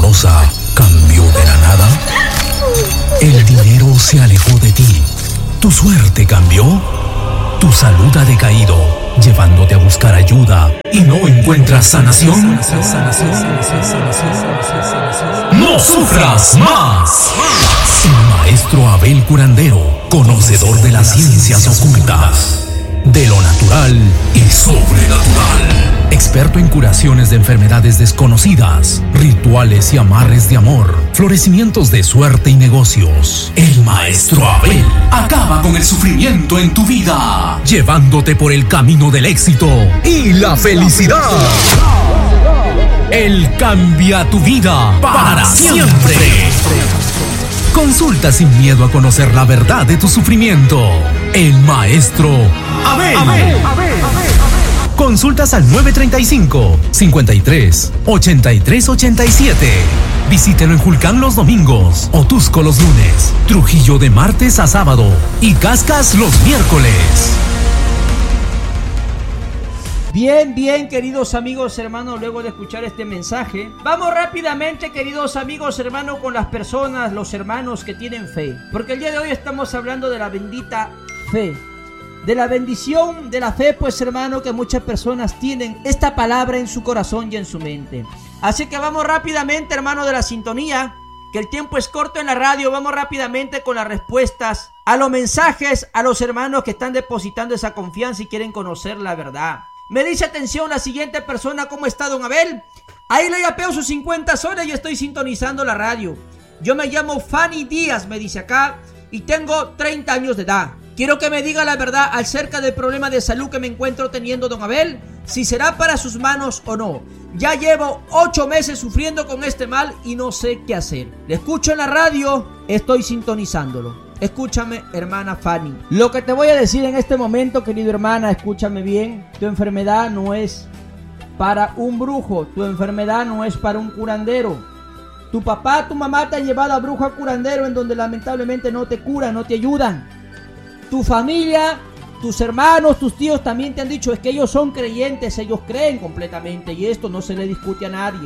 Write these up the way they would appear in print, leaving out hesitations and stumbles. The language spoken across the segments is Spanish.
amorosa cambió de la nada? ¿El dinero se alejó de ti? ¿Tu suerte cambió? ¿Tu salud ha decaído, llevándote a buscar ayuda y no encuentras sanación? ¡No sufras más! El maestro Abel Curandero, conocedor de las ciencias ocultas, de lo natural y sobrenatural, experto en curaciones de enfermedades desconocidas, rituales y amarres de amor, florecimientos de suerte y negocios. El maestro Abel acaba con el sufrimiento en tu vida, llevándote por el camino del éxito y la felicidad. Él cambia tu vida para siempre. Consulta sin miedo a conocer la verdad de tu sufrimiento. El maestro Abel. Consultas al 935-53-83-87. Visítelo en Julcán los domingos, Otusco los lunes, Trujillo de martes a sábado y Cascas los miércoles. Bien, queridos amigos, hermanos, luego de escuchar este mensaje, vamos rápidamente, queridos amigos, hermanos, con las personas, los hermanos que tienen fe. Porque el día de hoy estamos hablando de la bendita fe, de la bendición de la fe, pues, hermano, que muchas personas tienen esta palabra en su corazón y en su mente. Así que vamos rápidamente, hermano, de la sintonía, que el tiempo es corto en la radio. Vamos rápidamente con las respuestas a los mensajes, a los hermanos que están depositando esa confianza y quieren conocer la verdad. Me dice atención la siguiente persona. ¿Cómo está, don Abel? Ahí le yapeo sus 50 soles y estoy sintonizando la radio. Yo me llamo Fanny Díaz, me dice acá, y tengo 30 años de edad. Quiero que me diga la verdad acerca del problema de salud que me encuentro teniendo, don Abel, si será para sus manos o no. Ya llevo 8 meses sufriendo con este mal y no sé qué hacer. Le escucho en la radio, estoy sintonizándolo. Escúchame, hermana Fanny. Lo que te voy a decir en este momento, querido hermana, escúchame bien. Tu enfermedad no es para un brujo. Tu enfermedad no es para un curandero. Tu papá, tu mamá te han llevado a brujo, a curandero, en donde lamentablemente no te curan, no te ayudan. Tu familia, tus hermanos, tus tíos también te han dicho, es que ellos son creyentes, ellos creen completamente, y esto no se le discute a nadie.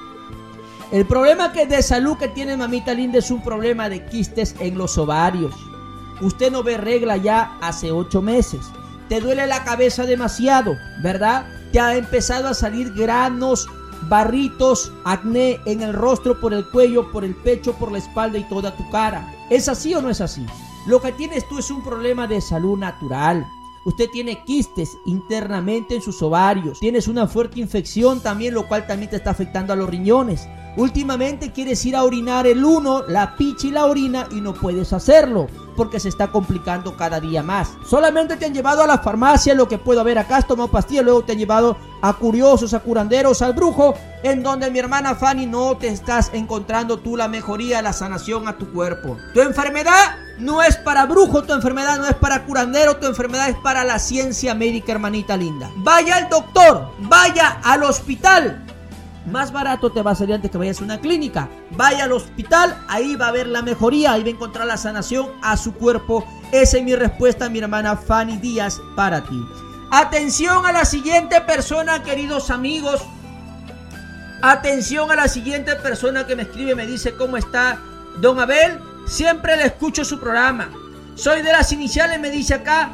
El problema de salud que tiene mamita linda es un problema de quistes en los ovarios. Usted no ve regla ya hace 8 meses. Te duele la cabeza demasiado, ¿verdad? Te ha empezado a salir granos, barritos, acné en el rostro, por el cuello, por el pecho, por la espalda y toda tu cara. ¿Es así o no es así? Lo que tienes tú es un problema de salud natural. Usted tiene quistes internamente en sus ovarios. Tienes una fuerte infección también, lo cual también te está afectando a los riñones. Últimamente quieres ir a orinar el uno, la picha y la orina, y no puedes hacerlo porque se está complicando cada día más. Solamente te han llevado a la farmacia, lo que puedo ver acá, has tomado pastillas, luego te han llevado a curiosos, a curanderos, al brujo, en donde, mi hermana Fanny, no te estás encontrando tú la mejoría, la sanación a tu cuerpo. Tu enfermedad no es para brujo, tu enfermedad no es para curandero, tu enfermedad es para la ciencia médica, hermanita linda. Vaya al doctor, vaya al hospital. Más barato te va a salir antes que vayas a una clínica. Vaya al hospital, ahí va a ver la mejoría, ahí va a encontrar la sanación a su cuerpo. Esa es mi respuesta, mi hermana Fanny Díaz, para ti. Atención a la siguiente persona, queridos amigos. Atención a la siguiente persona que me escribe, me dice, ¿cómo está, don Abel? Siempre le escucho su programa. Soy de las iniciales, me dice acá,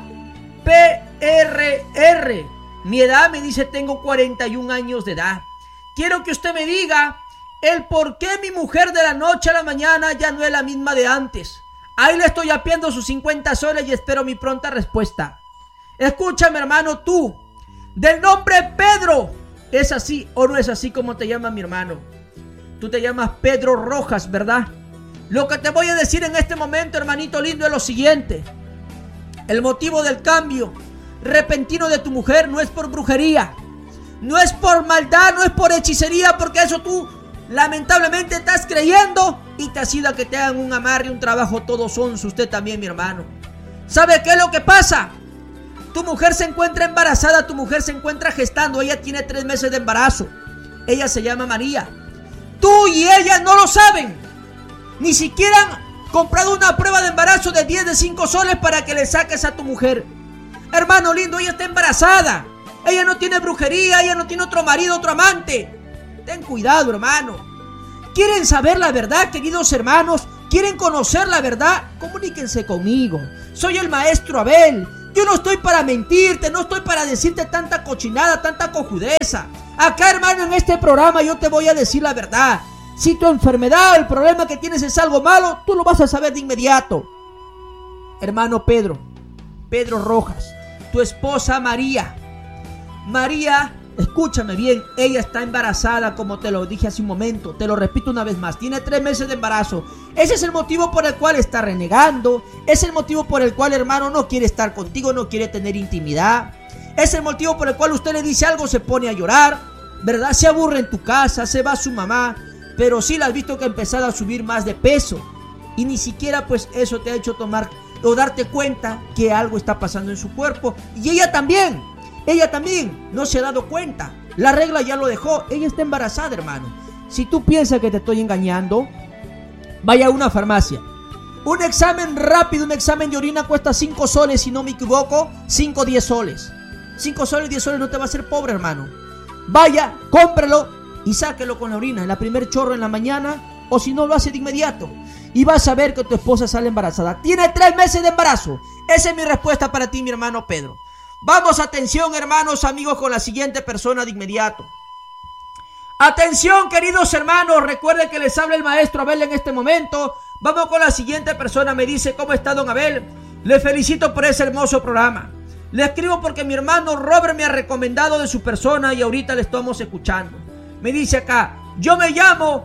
PRR. Mi edad, me dice, tengo 41 años de edad. Quiero que usted me diga el por qué mi mujer de la noche a la mañana ya no es la misma de antes. Ahí le estoy apiando sus 50 soles y espero mi pronta respuesta. Escúchame, hermano, tú, del nombre Pedro, ¿es así o no es así como te llama mi hermano? Tú te llamas Pedro Rojas, ¿verdad? Lo que te voy a decir en este momento, hermanito lindo, es lo siguiente. El motivo del cambio repentino de tu mujer no es por brujería, no es por maldad, no es por hechicería, porque eso tú lamentablemente estás creyendo y te ha sido a que te hagan un amarre, un trabajo todo sonso. Usted también, mi hermano. ¿Sabe qué es lo que pasa? Tu mujer se encuentra embarazada, tu mujer se encuentra gestando, ella tiene 3 meses de embarazo. Ella se llama María. Tú y ella no lo saben. Ni siquiera han comprado una prueba de embarazo de 10 de 5 soles para que le saques a tu mujer. Hermano lindo, ella está embarazada. Ella no tiene brujería, ella no tiene otro marido, otro amante. Ten cuidado, hermano. ¿Quieren saber la verdad, queridos hermanos? ¿Quieren conocer la verdad? Comuníquense conmigo. Soy el maestro Abel. Yo no estoy para mentirte, no estoy para decirte tanta cochinada, tanta cojudeza. Acá, hermano, en este programa yo te voy a decir la verdad. Si tu enfermedad, el problema que tienes es algo malo, tú lo vas a saber de inmediato. Hermano Pedro Rojas, tu esposa María, escúchame bien, ella está embarazada, como te lo dije hace un momento, te lo repito una vez más, tiene 3 meses de embarazo. Ese es el motivo por el cual está renegando, es el motivo por el cual, hermano, no quiere estar contigo, no quiere tener intimidad, es el motivo por el cual usted le dice algo, se pone a llorar, ¿verdad? Se aburre en tu casa, se va su mamá, pero sí la has visto que ha empezado a subir más de peso y ni siquiera pues eso te ha hecho tomar o darte cuenta que algo está pasando en su cuerpo. Y ella también no se ha dado cuenta. La regla ya lo dejó, ella está embarazada, hermano. Si tú piensas que te estoy engañando, vaya a una farmacia. Un examen rápido, un examen de orina cuesta 5 soles, si no me equivoco, 5 o 10 soles. 5 soles, 10 soles no te va a hacer pobre, hermano. Vaya, cómprelo y sáquelo con la orina, en la primer chorro en la mañana, o si no lo hace de inmediato. Y vas a ver que tu esposa sale embarazada. Tiene 3 meses de embarazo. Esa es mi respuesta para ti, mi hermano Pedro. Vamos, atención, hermanos, amigos, con la siguiente persona de inmediato. Atención, queridos hermanos, recuerden que les habla el maestro Abel en este momento. Vamos con la siguiente persona. Me dice: ¿cómo está, don Abel? Le felicito por ese hermoso programa. Le escribo porque mi hermano Robert me ha recomendado de su persona y ahorita le estamos escuchando. Me dice acá: yo me llamo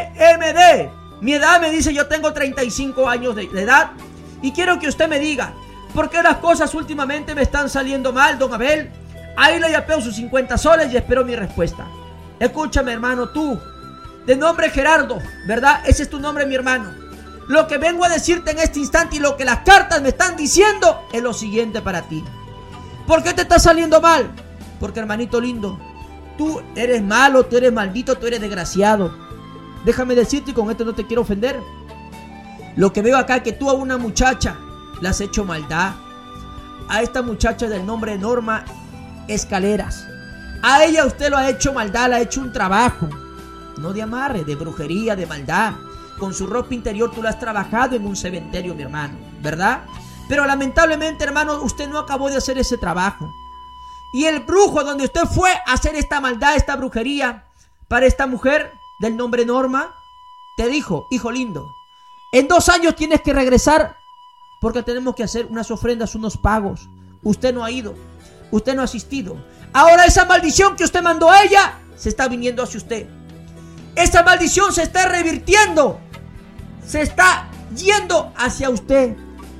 GMD. Mi edad, me dice, yo tengo 35 años de edad y quiero que usted me diga por qué las cosas últimamente me están saliendo mal, don Abel. Ahí le yapeo sus 50 soles y espero mi respuesta. Escúchame, hermano, tú, de nombre Gerardo, ¿verdad? Ese es tu nombre, mi hermano. Lo que vengo a decirte en este instante y lo que las cartas me están diciendo es lo siguiente para ti. ¿Por qué te está saliendo mal? Porque, hermanito lindo, tú eres malo, tú eres maldito, tú eres desgraciado. Déjame decirte, y con esto no te quiero ofender, lo que veo acá es que tú a una muchacha le has hecho maldad. A esta muchacha del nombre Norma Escaleras, a ella usted lo ha hecho maldad, le ha hecho un trabajo, no de amarre, de brujería, de maldad. Con su ropa interior tú la has trabajado en un cementerio, mi hermano, ¿verdad? Pero lamentablemente, hermano, usted no acabó de hacer ese trabajo. Y el brujo donde usted fue a hacer esta maldad, esta brujería para esta mujer del nombre Norma, te dijo: hijo lindo, en 2 años tienes que regresar porque tenemos que hacer unas ofrendas, unos pagos. Usted no ha ido, usted no ha asistido. Ahora esa maldición que usted mandó a ella se está viniendo hacia usted. Esa maldición se está revirtiendo, se está yendo hacia usted.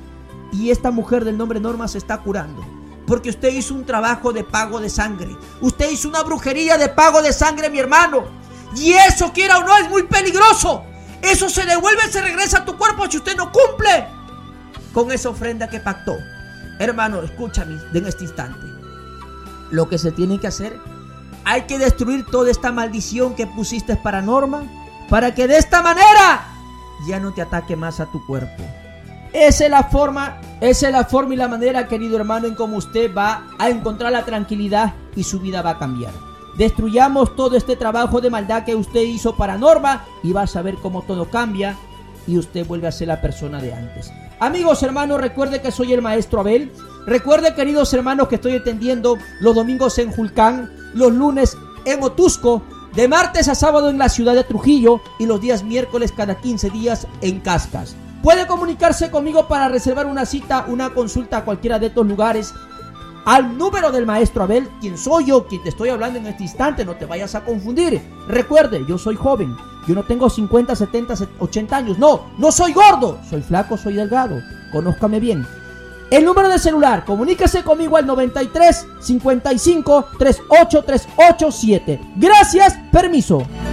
Y esta mujer del nombre Norma se está curando porque usted hizo un trabajo de pago de sangre. Usted hizo una brujería de pago de sangre, mi hermano. Y eso, quiera o no, es muy peligroso. Eso se devuelve, se regresa a tu cuerpo si usted no cumple con esa ofrenda que pactó. Hermano, escúchame en este instante. Lo que se tiene que hacer, hay que destruir toda esta maldición que pusiste para Norma, para que de esta manera ya no te ataque más a tu cuerpo. Esa es la forma y la manera, querido hermano, en cómo usted va a encontrar la tranquilidad y su vida va a cambiar. Destruyamos todo este trabajo de maldad que usted hizo para Norma y vas a ver cómo todo cambia y usted vuelve a ser la persona de antes. Amigos, hermanos, recuerde que soy el maestro Abel. Recuerde, queridos hermanos, que estoy atendiendo los domingos en Julcán, los lunes en Otusco, de martes a sábado en la ciudad de Trujillo y los días miércoles cada 15 días en Cascas. Puede comunicarse conmigo para reservar una cita, una consulta a cualquiera de estos lugares al número del maestro Abel, quien soy yo, quien te estoy hablando en este instante. No te vayas a confundir. Recuerde, yo soy joven, yo no tengo 50, 70, 80 años. No soy gordo, soy flaco, soy delgado. Conózcame bien. El número de celular, comuníquese conmigo al 93 55 38 387. Gracias, permiso.